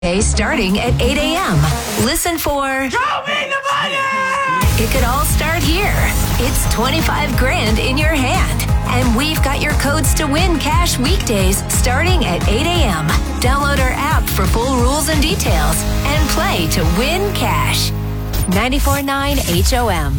Starting at 8 a.m. Listen for Show me the money! It could all start here. It's 25 grand in your hand. And we've got your codes to win cash weekdays starting at 8 a.m. Download our app for full rules and details and play to win cash. 94.9 HOM.